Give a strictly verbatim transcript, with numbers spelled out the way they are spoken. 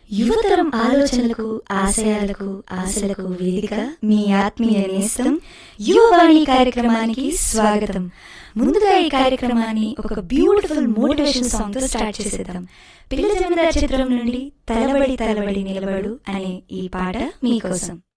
యువతరం ఆలోచనలకు, ఆశయాలకు, ఆశలకు వేదిక మీ ఆత్మీయ నేస్తం యువవాణి కార్యక్రమానికి స్వాగతం. ముందుగా ఈ కార్యక్రమాన్ని ఒక బ్యూటిఫుల్ మోటివేషన్ సాంగ్ తో స్టార్ట్ చేసేద్దాం. పిల్ల జమీందార్ చిత్రం నుండి తలబడి తలబడి నిలబడు అనే ఈ పాట మీకోసం.